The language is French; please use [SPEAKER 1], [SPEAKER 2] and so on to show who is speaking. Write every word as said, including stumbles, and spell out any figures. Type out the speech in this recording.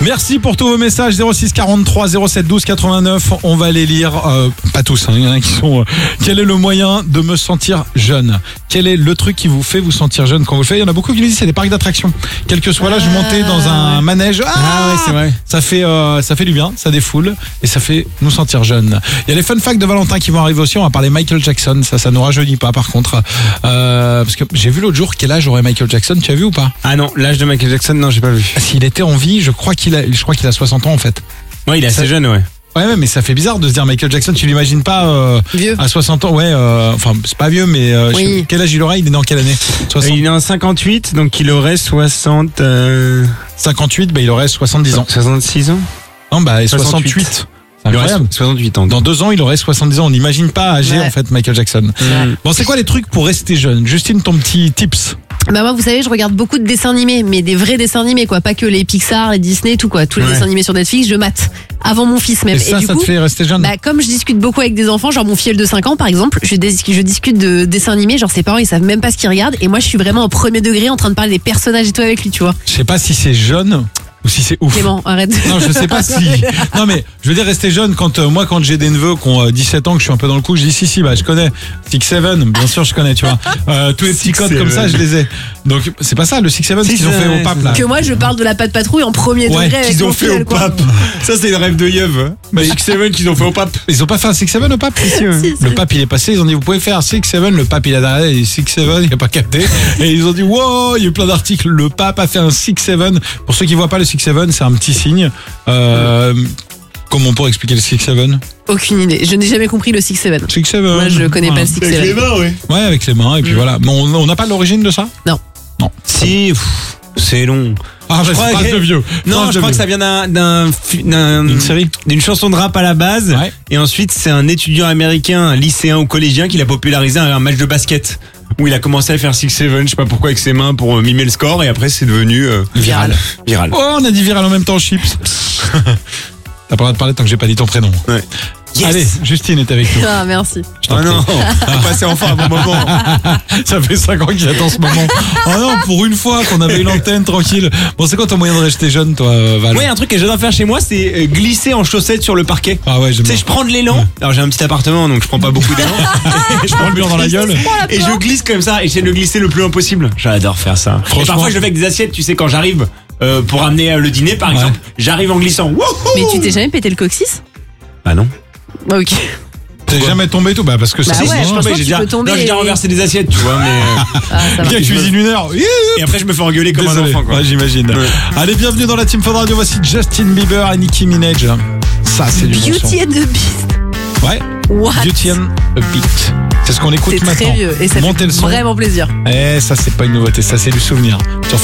[SPEAKER 1] Merci pour tous vos messages. zéro six quarante-trois zéro sept douze quatre-vingt-neuf. On va les lire. Euh, pas tous, hein, il y en a qui sont... Euh, quel est le moyen de me sentir jeune? Quel est le truc qui vous fait vous sentir jeune quand vous le faites? Il y en a beaucoup qui me disent c'est des parcs d'attractions. Quel que soit l'âge,
[SPEAKER 2] Ah,
[SPEAKER 1] monter dans un
[SPEAKER 2] ouais.
[SPEAKER 1] manège. Ah,
[SPEAKER 2] Ah ouais, c'est vrai.
[SPEAKER 1] Ça fait, euh, ça fait du bien, ça défoule et ça fait nous sentir jeunes. Il y a les fun facts de Valentin qui vont arriver aussi. On va parler Michael Jackson. Ça, ça nous rajeunit pas par contre. Euh, parce que j'ai vu l'autre jour quel âge aurait Michael Jackson. Tu as vu ou pas?
[SPEAKER 2] Ah non, l'âge de Michael Jackson, non, j'ai pas vu.
[SPEAKER 1] S'il était en vie, je crois qu'il a, je crois qu'il a soixante ans en fait.
[SPEAKER 2] Ouais, il est assez
[SPEAKER 1] Ça-
[SPEAKER 2] jeune, ouais.
[SPEAKER 1] Ouais, ouais, mais ça fait bizarre de se dire Michael Jackson. Tu l'imagines pas euh,
[SPEAKER 3] Vieux.
[SPEAKER 1] à soixante ans? Ouais, euh, enfin c'est pas vieux, mais euh,
[SPEAKER 3] Oui.
[SPEAKER 1] je sais- quel âge il aurait? Il est né en quelle année? soixante
[SPEAKER 2] Il est en cinquante-huit, donc il aurait soixante, euh,
[SPEAKER 1] cinquante-huit, bah il aurait soixante-dix ans.
[SPEAKER 2] soixante-six ans.
[SPEAKER 1] Non, bah
[SPEAKER 2] soixante-huit.
[SPEAKER 1] soixante-huit. C'est
[SPEAKER 2] Il aurait
[SPEAKER 1] incroyable.
[SPEAKER 2] soixante-huit ans.
[SPEAKER 1] Dans deux ans, il aurait soixante-dix ans. On n'imagine pas âgé
[SPEAKER 3] Ouais.
[SPEAKER 1] en fait Michael Jackson.
[SPEAKER 2] Mmh.
[SPEAKER 1] Bon, c'est quoi les trucs pour rester jeune? Justine, ton petit tips.
[SPEAKER 3] Bah moi, vous savez, je regarde beaucoup de dessins animés, mais des vrais dessins animés, quoi. Pas que les Pixar, les Disney, tout quoi. Tous les
[SPEAKER 2] Ouais.
[SPEAKER 3] dessins animés sur Netflix, je mate. Avant mon fils même.
[SPEAKER 1] Et ça,
[SPEAKER 3] du
[SPEAKER 1] ça
[SPEAKER 3] coup,
[SPEAKER 1] te fait rester jeune?
[SPEAKER 3] bah, comme je discute beaucoup avec des enfants, genre mon filleul de cinq ans par exemple, je, dis- je discute de dessins animés, genre ses parents ils savent même pas ce qu'ils regardent, et moi je suis vraiment au premier degré en train de parler des personnages et tout avec lui, tu vois.
[SPEAKER 1] Je sais pas si c'est jeune ou si c'est ouf.
[SPEAKER 3] Clément, arrête.
[SPEAKER 1] Non, je sais pas si. Non, mais je veux dire rester jeune quand euh, moi quand j'ai des neveux qui ont euh, dix-sept ans, que je suis un peu dans le coup, je dis si si bah je connais Six Seven, bien sûr je connais, tu vois. Euh, tous les petits
[SPEAKER 2] Six
[SPEAKER 1] codes comme ça,
[SPEAKER 2] Seven.
[SPEAKER 1] je les ai. Donc c'est pas ça le Six Seven
[SPEAKER 2] Six
[SPEAKER 1] qu'ils ont fait
[SPEAKER 2] Seven,
[SPEAKER 1] au pape là.
[SPEAKER 3] Que moi je parle de la patte patrouille en premier
[SPEAKER 1] Ouais,
[SPEAKER 3] degré avec
[SPEAKER 2] Qu'ils
[SPEAKER 3] mon
[SPEAKER 2] ont fait
[SPEAKER 3] filleul,
[SPEAKER 2] au
[SPEAKER 3] quoi.
[SPEAKER 2] pape. Ça, c'est le rêve de Yeuve.
[SPEAKER 1] Mais-
[SPEAKER 2] Six Seven qu'ils ont fait au pape.
[SPEAKER 1] Ils ont pas fait un Six Seven au pape?
[SPEAKER 3] Si, si.
[SPEAKER 1] Le pape il est passé, ils ont dit vous pouvez faire Six Seven, le pape il a derrière, il dit Six Seven, il a pas capté. Et ils ont dit wow, il y a eu plein d'articles, le pape a fait un Six Seven. Pour ceux qui voient pas le Six Seven, c'est un petit signe. Euh, comment on pourrait expliquer le Six Seven?
[SPEAKER 3] Aucune idée. Je n'ai jamais compris le Six Seven.
[SPEAKER 1] Six Seven.
[SPEAKER 3] Moi je connais pas le Six Seven.
[SPEAKER 2] mains, ouais.
[SPEAKER 1] Ouais, avec les mains, et puis
[SPEAKER 3] Mm.
[SPEAKER 1] voilà. Mais on on n'a pas l'origine de ça?
[SPEAKER 3] Non.
[SPEAKER 1] Non.
[SPEAKER 2] Si, pff, c'est long.
[SPEAKER 1] Ah,
[SPEAKER 2] Je
[SPEAKER 1] bah,
[SPEAKER 2] crois
[SPEAKER 1] c'est phrase
[SPEAKER 2] que-
[SPEAKER 1] de vieux.
[SPEAKER 2] Non,
[SPEAKER 1] Phrase
[SPEAKER 2] je
[SPEAKER 1] de
[SPEAKER 2] crois que
[SPEAKER 1] vieux.
[SPEAKER 2] ça vient d'un, d'un, fi- d'un-
[SPEAKER 1] D'une série?
[SPEAKER 2] d'une chanson de rap à la base.
[SPEAKER 1] Ouais.
[SPEAKER 2] Et ensuite, c'est un étudiant américain, un lycéen ou collégien qui l'a popularisé à un match de basket. Où il a commencé à faire Six Seven, je sais pas pourquoi, avec ses mains pour euh, mimer le score. Et après, c'est devenu euh,
[SPEAKER 1] Viral.
[SPEAKER 2] viral.
[SPEAKER 1] Oh, on a dit viral en même temps, chips. T'as pas le droit de parler tant que j'ai pas dit ton prénom.
[SPEAKER 2] Ouais. Yes.
[SPEAKER 1] Allez, Justine est avec nous.
[SPEAKER 3] Ah merci.
[SPEAKER 1] Je t'en
[SPEAKER 2] Oh
[SPEAKER 1] prie.
[SPEAKER 2] non, on va passer enfin un bon moment.
[SPEAKER 1] Ça fait cinq ans qu'il attend ce moment. Oh non, pour une fois qu'on avait une antenne tranquille. Bon, c'est quoi ton moyen de rester jeune, toi, Val?
[SPEAKER 2] Moi, il y a un truc que j'adore faire chez moi, c'est euh, glisser en chaussettes sur le parquet.
[SPEAKER 1] Ah ouais, j'aime
[SPEAKER 2] Tu sais,
[SPEAKER 1] bien.
[SPEAKER 2] je prends de l'élan. Alors, j'ai un petit appartement, donc je prends pas beaucoup d'élan.
[SPEAKER 1] Je prends le mur dans la gueule.
[SPEAKER 2] Et je glisse comme ça, et j'essaie de glisser le plus loin possible. J'adore faire ça. Et
[SPEAKER 1] Franchement.
[SPEAKER 2] parfois, je le fais avec des assiettes, tu sais, quand j'arrive euh, pour amener euh, le dîner, par
[SPEAKER 1] Ouais.
[SPEAKER 2] exemple, j'arrive en glissant. Wouhou.
[SPEAKER 3] Mais tu t'es jamais pété le coccyx?
[SPEAKER 2] Bah non.
[SPEAKER 3] Ah, ok.
[SPEAKER 1] T'es jamais tombé tout? Bah, parce que
[SPEAKER 3] Bah
[SPEAKER 1] c'est
[SPEAKER 3] ouais,
[SPEAKER 1] bon,
[SPEAKER 3] je
[SPEAKER 1] hein.
[SPEAKER 3] pense
[SPEAKER 2] Tombé,
[SPEAKER 3] que
[SPEAKER 2] j'ai
[SPEAKER 3] tu
[SPEAKER 2] déjà,
[SPEAKER 3] peux tomber
[SPEAKER 2] non, j'ai déjà
[SPEAKER 3] et-
[SPEAKER 2] renversé des assiettes, tu vois, mais. euh,
[SPEAKER 3] Ah, ça
[SPEAKER 1] Le
[SPEAKER 3] va.
[SPEAKER 1] gars cuisine une heure.
[SPEAKER 2] Et après, je me fais engueuler comme
[SPEAKER 1] Désolé.
[SPEAKER 2] un enfant, quoi.
[SPEAKER 1] Ouais, j'imagine.
[SPEAKER 2] Ouais.
[SPEAKER 1] Allez, bienvenue dans la Team Fun Radio. Voici Justin Bieber et Nicki Minaj. Ça, c'est du bon son.
[SPEAKER 3] Beauty and the Beast.
[SPEAKER 1] Ouais.
[SPEAKER 3] What?
[SPEAKER 1] Beauty and a Beat. C'est ce qu'on écoute
[SPEAKER 3] C'est
[SPEAKER 1] maintenant.
[SPEAKER 3] très vieux et ça
[SPEAKER 1] Montez
[SPEAKER 3] fait
[SPEAKER 1] le son.
[SPEAKER 3] vraiment plaisir.
[SPEAKER 1] Eh, ça, c'est pas une nouveauté. Ça, c'est du souvenir. Sur